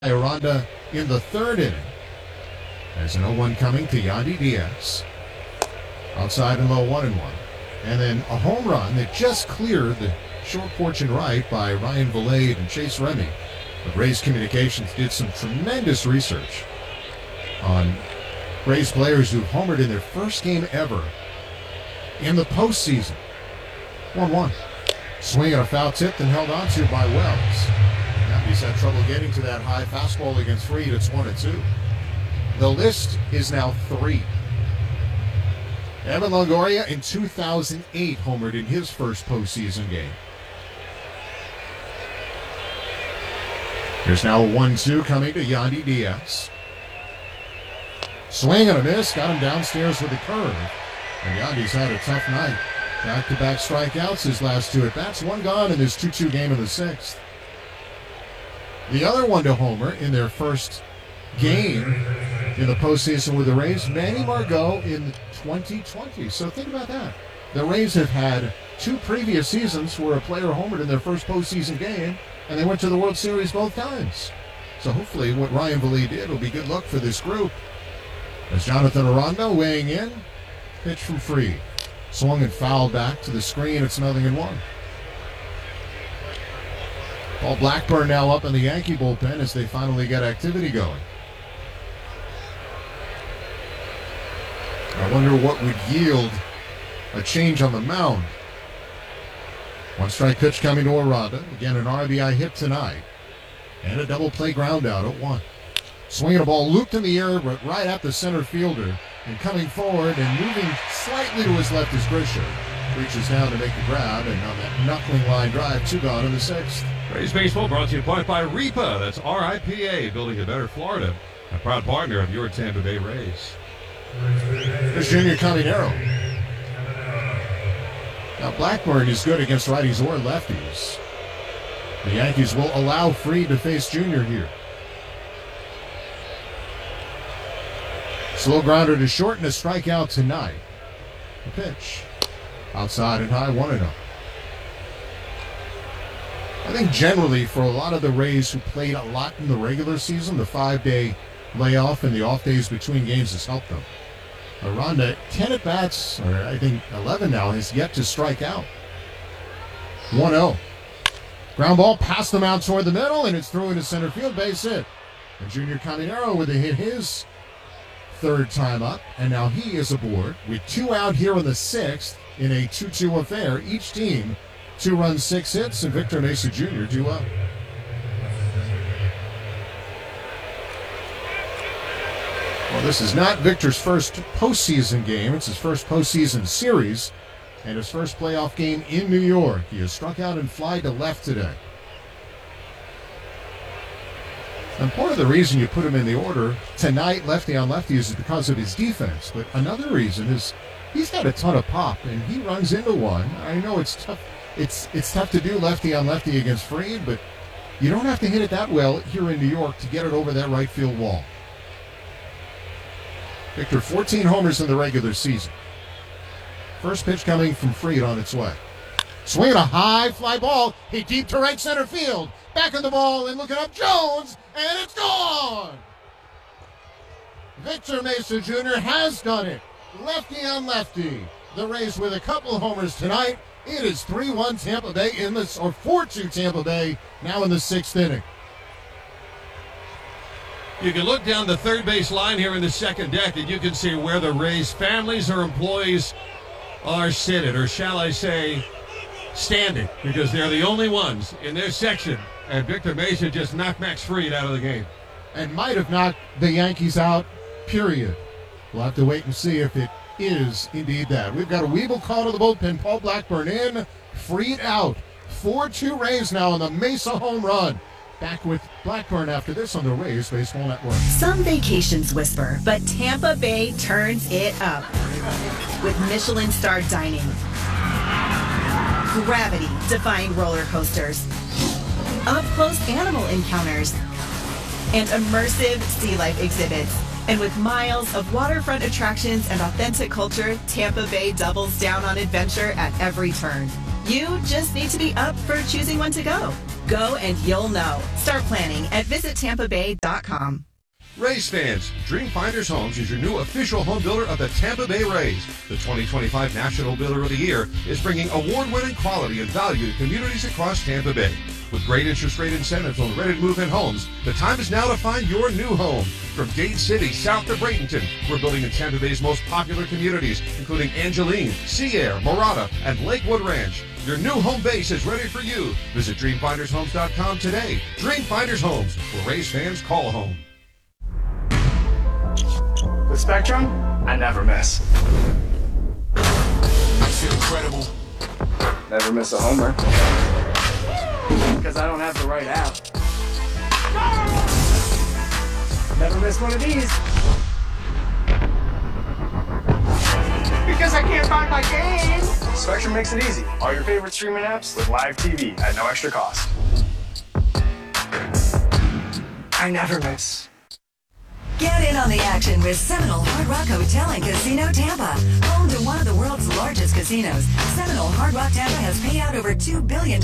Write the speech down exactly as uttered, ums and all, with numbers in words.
Aranda in the third inning. There's an oh one coming to Yandy Diaz. Outside and low, one and one. And then a home run that just cleared the short porch and right by Ryan Vilade and Chase Remy. But Rays Communications did some tremendous research on Rays players who've homered in their first game ever in the postseason. one one. Swing and a foul tip and held on to by Wells. He's had trouble getting to that high fastball against Fried. It's one and two. The list is now three. Evan Longoria in two thousand eight homered in his first postseason game. Here's now a one two coming to Yandy Diaz. Swing and a miss. Got him downstairs with a curve. And Yandy's had a tough night. Back-to-back strikeouts his last two at-bats. One gone in this two two game in the sixth. The other one to homer in their first game in the postseason with the Rays, Manny Margot in twenty twenty. So think about that. The Rays have had two previous seasons where a player homered in their first postseason game, and they went to the World Series both times. So hopefully what Ryan Vilade did will be good luck for this group. As Jonathan Aranda weighing in, pitch from Fried. Swung and fouled back to the screen. It's nothing in one. Paul Blackburn now up in the Yankee bullpen as they finally get activity going. I wonder what would yield a change on the mound. One strike pitch coming to Aranda. Again, an R B I hit tonight. And a double play ground out at one. Swinging a ball looped in the air, but right at the center fielder. And coming forward and moving slightly to his left is Grisha. Reaches down to make the grab, and on that knuckling line drive, two gone in the sixth. Rays Baseball brought to you in part by R I P A. That's R I P A, building a better Florida. A proud partner of your Tampa Bay Rays. There's Junior Caminero. Now Blackburn is good against righties or lefties. The Yankees will allow Fried to face Junior here. Slow grounder to short and a strikeout tonight. The pitch. Outside and high, one and oh. I think generally for a lot of the Rays who played a lot in the regular season, the five-day layoff and the off days between games has helped them. Aranda, ten at-bats, or I think eleven now, has yet to strike out. one oh. Ground ball past the mound toward the middle, and it's through into center field, base hit. And Junior Caminero with a hit his third time up, and now he is aboard with two out here in the sixth in a two two affair. Each team two runs, six hits, and Victor Mesa Junior due up. Well, this is not Victor's first postseason game. It's his first postseason series and his first playoff game in New York. He has struck out and fly to left today. And part of the reason you put him in the order tonight, lefty on lefty, is because of his defense. But another reason is he's got a ton of pop, and he runs into one. I know it's tough. It's it's tough to do lefty on lefty against Fried, but you don't have to hit it that well here in New York to get it over that right field wall. Victor, fourteen homers in the regular season. First pitch coming from Fried on its way. Swinging a high fly ball, hit deep to right center field. Back on the ball and looking up Jones, and it's gone! Victor Mesa Junior has done it. Lefty on lefty. The Rays with a couple of homers tonight. It is three one Tampa Bay in this, or four two Tampa Bay now in the sixth inning. You can look down the third base line here in the second deck, and you can see where the Rays families or employees are seated, or shall I say, standing, because they're the only ones in their section. And Victor Mesa just knocked Max Fried out of the game. And might have knocked the Yankees out, period. We'll have to wait and see if it is indeed that. We've got a Weeble call to the bullpen. Paul Blackburn in, Fried out. four two Rays now on the Mesa home run. Back with Blackburn after this on the Rays Baseball Network. Some vacations whisper, but Tampa Bay turns it up with Michelin-starred dining, gravity-defying roller coasters, up-close animal encounters, and immersive sea life exhibits. And with miles of waterfront attractions and authentic culture, Tampa Bay doubles down on adventure at every turn. You just need to be up for choosing when to go. Go and you'll know. Start planning at visit tampa bay dot com. Rays fans, Dreamfinders Homes is your new official home builder of the Tampa Bay Rays. The twenty twenty-five National Builder of the Year is bringing award-winning quality and value to communities across Tampa Bay. With great interest rate incentives on ready-to-move-in homes, the time is now to find your new home. From Dade City, south to Bradenton, we're building in Tampa Bay's most popular communities, including Angeline, Sea Air, Morada, and Lakewood Ranch. Your new home base is ready for you. Visit dream finders homes dot com today. Dreamfinders Homes, where Rays fans call home. With Spectrum, I never miss. I feel incredible. Never miss a homer. Because I don't have the right app. Never miss one of these. Because I can't find my game. Spectrum makes it easy. All your favorite streaming apps with live T V at no extra cost. I never miss. Get in on the action with Seminole Hard Rock Hotel and Casino Tampa. Home to one of the world's largest casinos, Seminole Hard Rock Tampa has paid out over two billion dollars